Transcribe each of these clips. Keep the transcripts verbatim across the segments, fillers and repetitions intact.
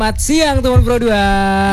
Selamat siang teman Pro dua.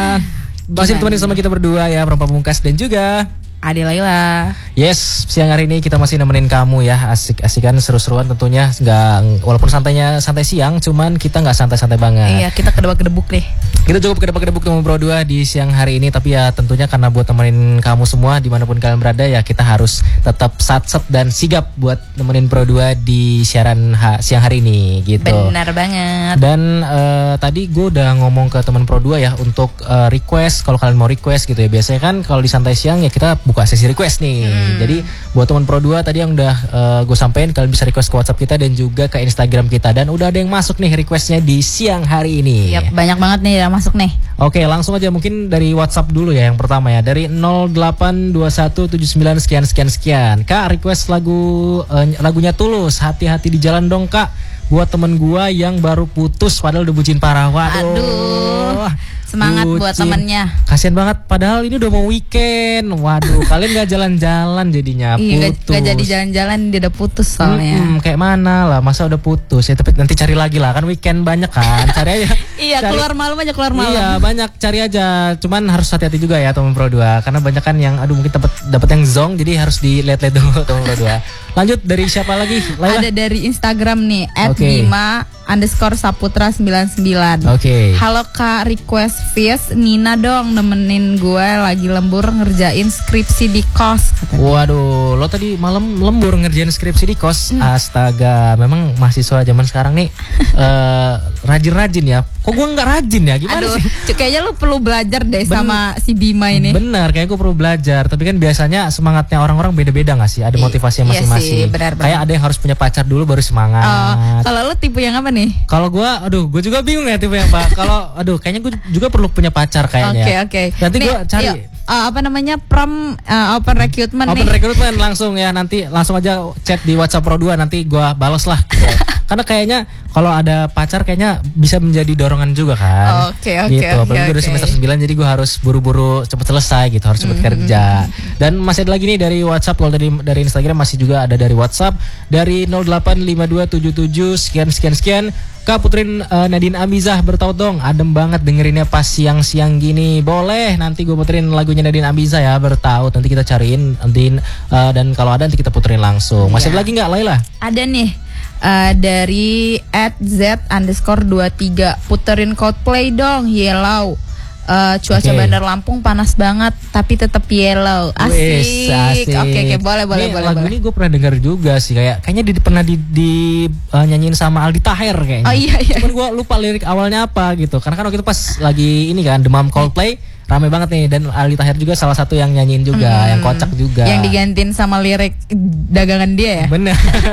Masih temenin sama kita berdua ya, Perempuan Pamungkas dan juga Ade Laila. Yes, siang hari ini kita masih nemenin kamu ya, asik-asikan, seru-seruan tentunya. Nggak, walaupun santainya santai siang, cuman kita nggak santai-santai banget. Iya, kita kedebak-kedebuk deh. Kita cukup kedebak-kedebuk teman Pro dua di siang hari ini. Tapi ya tentunya karena buat temenin kamu semua dimanapun kalian berada ya, kita harus tetap sat-set dan sigap buat nemenin Pro dua di siaran ha- siang hari ini gitu. Benar banget. Dan uh, tadi gue udah ngomong ke teman Pro dua ya untuk uh, request, kalau kalian mau request gitu ya. Biasanya kan kalau di santai siang ya kita buka sesi request nih. Hmm. Jadi buat teman Pro dua tadi yang udah uh, gue sampein, kalian bisa request ke WhatsApp kita dan juga ke Instagram kita. Dan udah ada yang masuk nih requestnya di siang hari ini. Yap, banyak banget nih yang masuk nih. Oke, langsung aja mungkin dari WhatsApp dulu ya yang pertama ya. Dari nol delapan dua satu tujuh sembilan sekian sekian sekian. Kak, request lagu uh, lagunya Tulus, Hati-hati di Jalan dong Kak. Buat temen gua yang baru putus padahal udah bucin parah. Waduh. Aduh. Semangat bucin buat temennya. Kasian banget, padahal ini udah mau weekend. Waduh, kalian gak jalan-jalan jadinya. Iya, putus. Gak jadi jalan-jalan, dia udah putus soalnya. Hmm, kayak mana lah, masa udah putus ya. Tapi nanti cari lagi lah, kan weekend banyak kan. Cari aja. Iya, cari, keluar malam aja, keluar malam. Iya, banyak, cari aja. Cuman harus hati-hati juga ya teman Pro dua, karena banyak kan yang aduh mungkin dapat dapat yang zong, jadi harus dilihat-lihat dulu teman Pro dua. Lanjut dari siapa lagi? Laila? Ada dari Instagram nih, at okay. Bima underscore Saputra sembilan sembilan. Oke. Okay. Halo Kak, request Fizz Nina dong, nemenin gue lagi lembur ngerjain skripsi di kos. Katanya. Waduh, lo tadi malam lembur ngerjain skripsi di kos. Hmm. Astaga, memang mahasiswa zaman sekarang nih uh, rajin-rajin ya. Kok gue nggak rajin ya? Gimana Aduh, sih? Kayaknya lo perlu belajar deh ben- sama si Bima ini. Bener, kayak gue perlu belajar. Tapi kan biasanya semangatnya orang-orang beda-beda nggak sih? Ada motivasinya masing-masing. Iya sih, benar, benar. Kayak ada yang harus punya pacar dulu baru semangat. Uh, kalau lo tipe yang apa nih? Kalau gue, aduh, gue juga bingung ya tipe yang apa. Kalau, aduh, kayaknya gue juga perlu punya pacar kayaknya. Oke, okay, oke. Okay. Nanti gue cari. Yuk, uh, apa namanya prom uh, open recruitment open nih. Open recruitment langsung ya, nanti langsung aja chat di WhatsApp Pro dua, nanti gue balas lah. Karena kayaknya kalau ada pacar kayaknya bisa menjadi dorongan juga kan. Oke, oke, gitu. oke. Apalagi udah semester sembilan, jadi gue harus buru-buru cepet selesai gitu, harus cepet mm-hmm. kerja. Dan masih ada lagi nih dari WhatsApp, kalau dari dari Instagram masih juga ada dari WhatsApp dari nol delapan lima dua tujuh tujuh sekian sekian sekian. Kak, puterin uh, Nadine Amizah Bertaut dong. Adem banget dengerinnya pas siang-siang gini. Boleh, nanti gue puterin lagunya Nadine Amizah ya, Bertaut. Nanti kita cariin nanti uh, dan kalau ada nanti kita puterin langsung. Masih ada lagi nggak, Laila? Ada nih. Uh, dari at z underscore dua tiga, puterin Coldplay dong, Yellow. Uh, cuaca okay. Bandar Lampung panas banget tapi tetap yellow. Asik. Wis, asik. Oke okay, okay, boleh boleh ini boleh. Lagu boleh. ini gue pernah dengar juga sih, kayak kayaknya di, pernah di, di uh, nyanyiin sama Aldi Taher kayaknya. Oh iya iya. Cuman gue lupa lirik awalnya apa gitu. Karena kan waktu itu pas lagi ini kan demam Coldplay rame banget nih, dan Aldi Taher juga salah satu yang nyanyiin juga, hmm, yang kocak juga. Yang digantiin sama lirik dagangan dia ya. Bener.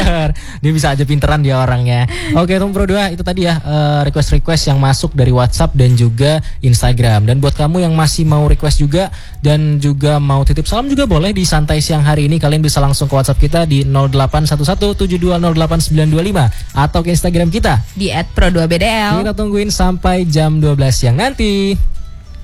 Dia bisa aja pinteran dia orangnya. Oke, teman Pro dua, itu tadi ya uh, request-request yang masuk dari WhatsApp dan juga Instagram. Dan buat kamu yang masih mau request juga dan juga mau titip salam juga boleh di santai siang hari ini. Kalian bisa langsung ke WhatsApp kita di nol delapan satu satu tujuh dua nol delapan sembilan dua lima atau ke Instagram kita di at pro dua b d l. Kita tungguin sampai jam dua belas siang nanti.